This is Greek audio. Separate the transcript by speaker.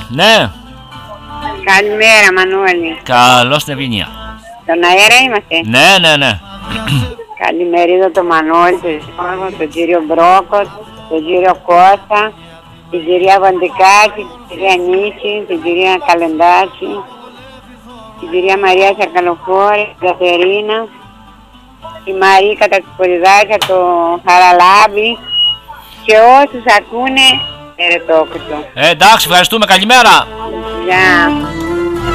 Speaker 1: Ναι.
Speaker 2: Καλημέρα, Μανώλη.
Speaker 1: Καλώς την Ευγενία.
Speaker 2: Στον αέρα είμαστε.
Speaker 1: Ναι.
Speaker 2: Καλημερίδα το Μανώλη, τον Γιώργο, τον κύριο Μπρόκο, τον κύριο Κώστα, την κυρία Βαντικάκη, την κυρία Νίκη, την κυρία Καλεντάκη, την κυρία Μαρία Σαρκαλοφόρη, την Καθερίνα, τη Μαρίκα τα Τσιπολιδάκια, το Χαραλάμπη και όσους ακούνε ερετόκουτο.
Speaker 1: Εντάξει, ευχαριστούμε. Καλημέρα.
Speaker 2: Γεια.